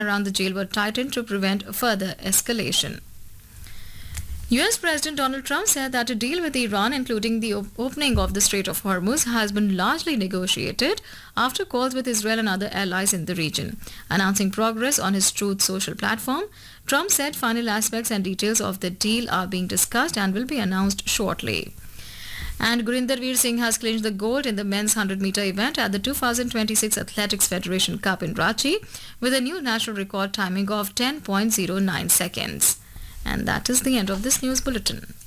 around the jail were tightened to prevent further escalation. US President Donald Trump said that a deal with Iran, including the opening of the Strait of Hormuz, has been largely negotiated after calls with Israel and other allies in the region. Announcing progress on his Truth Social platform, Trump said final aspects and details of the deal are being discussed and will be announced shortly. And Gurinder Veer Singh has clinched the gold in the men's 100-meter event at the 2026 Athletics Federation Cup in Ranchi with a new national record timing of 10.09 seconds. And that is the end of this news bulletin.